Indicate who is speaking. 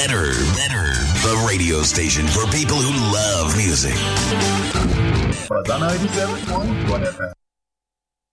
Speaker 1: Better. The radio station for people who love music.
Speaker 2: But 97.1 FM.